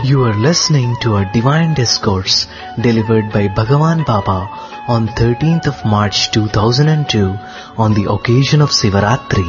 You are listening to a divine discourse delivered by Bhagavan Baba on 13th of March 2002 on the occasion of Sivaratri.